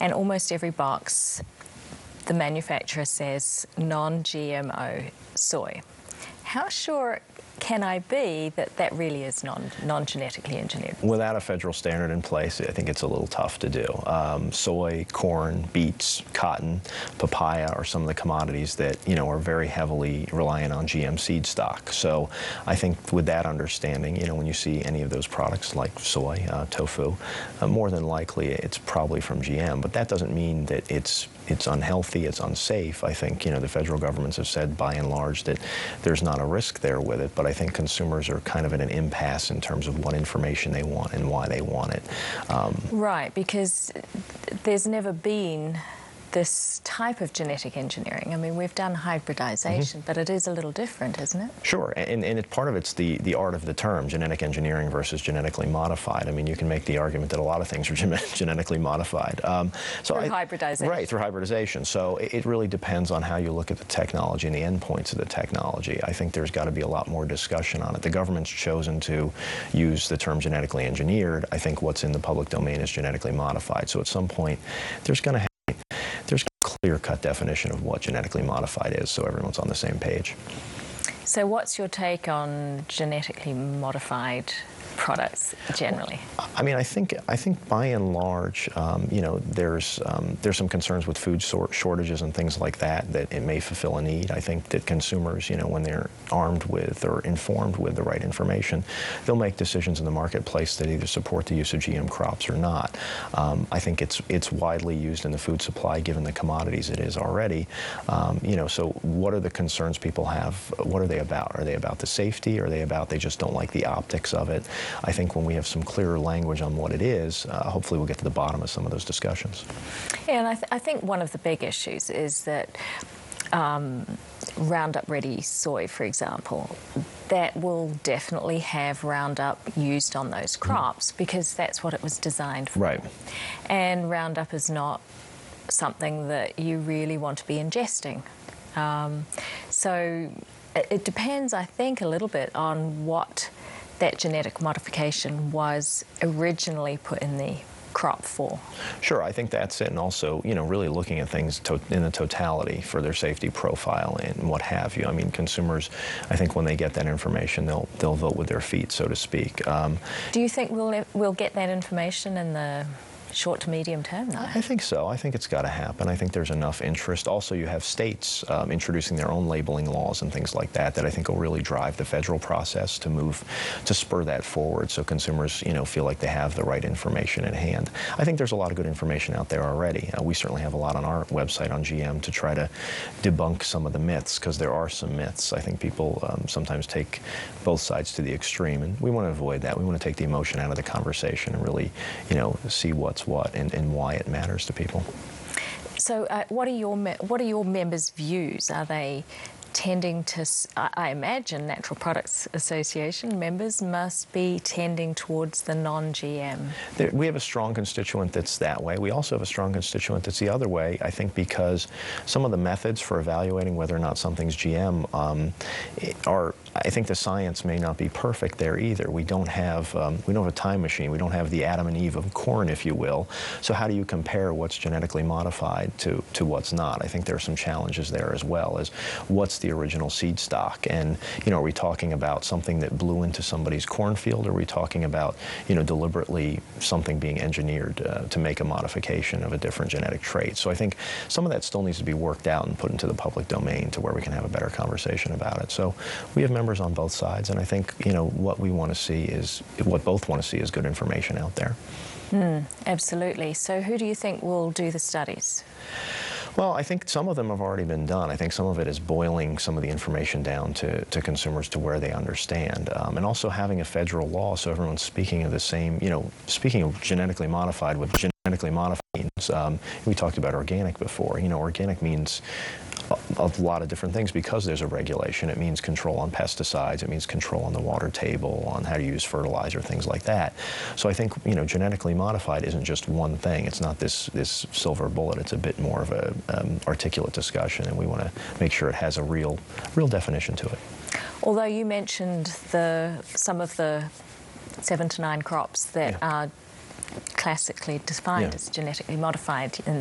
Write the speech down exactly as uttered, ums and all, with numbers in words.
and almost every box, the manufacturer says non G M O soy. How sure can I be that that really is non, non-genetically engineered? Without a federal standard in place, I think it's a little tough to do. Um, soy, corn, beets, cotton, papaya are some of the commodities that, you know, are very heavily reliant on G M seed stock. So I think with that understanding, you know, when you see any of those products like soy, uh, tofu, uh, more than likely it's probably from G M. But that doesn't mean that it's it's unhealthy, it's unsafe. I think, you know, the federal governments have said by and large that there's not a risk there with it, but I think consumers are kind of in an impasse in terms of what information they want and why they want it. Um, right, because there's never been this type of genetic engineering. I mean, we've done hybridization, mm-hmm. but it is a little different, isn't it? Sure, and, and it, part of it's the, the art of the term, genetic engineering versus genetically modified. I mean, you can make the argument that a lot of things are gen genetically modified. Um, so through I, hybridization. Right, through hybridization. So it, it really depends on how you look at the technology and the endpoints of the technology. I think there's got to be a lot more discussion on it. The government's chosen to use the term genetically engineered. I think what's in the public domain is genetically modified. So at some point, there's going to have there's a clear-cut definition of what genetically modified is, so everyone's on the same page. So what's your take on genetically modified products generally? I mean, I think I think by and large, um, you know, there's um, there's some concerns with food shortages and things like that that it may fulfill a need. I think that consumers, you know, when they're armed with or informed with the right information, they'll make decisions in the marketplace that either support the use of G M crops or not. Um, I think it's it's widely used in the food supply given the commodities it is already. Um, you know, so what are the concerns people have? What are they about? Are they about the safety? Are they about they just don't like the optics of it? I think when we have some clearer language on what it is, uh, hopefully we'll get to the bottom of some of those discussions. Yeah, and I, th I think one of the big issues is that um, Roundup Ready soy, for example, that will definitely have Roundup used on those crops mm. because that's what it was designed for. Right. And Roundup is not something that you really want to be ingesting. Um, so it, it depends, I think, a little bit on what that genetic modification was originally put in the crop for. Sure, I think that's it, and also, you know, really looking at things to in the totality for their safety profile and what have you. I mean, consumers, I think when they get that information, they'll they'll vote with their feet, so to speak. Um, Do you think we'll we'll get that information in the short to medium term, though? I think so. I think it's got to happen. I think there's enough interest. Also, you have states um, introducing their own labeling laws and things like that that I think will really drive the federal process to move, to spur that forward so consumers, you know, feel like they have the right information at hand. I think there's a lot of good information out there already. Uh, we certainly have a lot on our website on G M to try to debunk some of the myths, because there are some myths. I think people um, sometimes take both sides to the extreme, and we want to avoid that. We want to take the emotion out of the conversation and really, you know, see what's what and, and why it matters to people. So uh, what are your what are your members' views? Are they tending to, I imagine Natural Products Association members must be tending towards the non-G M. There, we have a strong constituent that's that way. We also have a strong constituent that's the other way, I think, because some of the methods for evaluating whether or not something's G M um, are, I think the science may not be perfect there either. We don't have, um, we don't have a time machine. We don't have the Adam and Eve of corn, if you will. So how do you compare what's genetically modified to, to what's not? I think there are some challenges there as well, as what's the original seed stock, and you know, are we talking about something that blew into somebody's cornfield, or are we talking about, you know, deliberately something being engineered uh, to make a modification of a different genetic trait? So I think some of that still needs to be worked out and put into the public domain to where we can have a better conversation about it. So we have members on both sides, and I think, you know, what we want to see is, what both want to see is good information out there. Mm, absolutely. So who do you think will do the studies? Well, I think some of them have already been done. I think some of it is boiling some of the information down to, to consumers to where they understand. Um, and also having a federal law so everyone's speaking of the same, you know, speaking of genetically modified, what genetically modified means. Um, we talked about organic before. You know, organic means a, a lot of different things because there's a regulation. It means control on pesticides. It means control on the water table, on how to use fertilizer, things like that. So I think, you know, genetically modified isn't just one thing. It's not this, this silver bullet. It's a bit more of a um, articulate discussion, and we want to make sure it has a real, real definition to it. Although you mentioned the, some of the seven to nine crops that yeah. are classically defined Yeah. as genetically modified in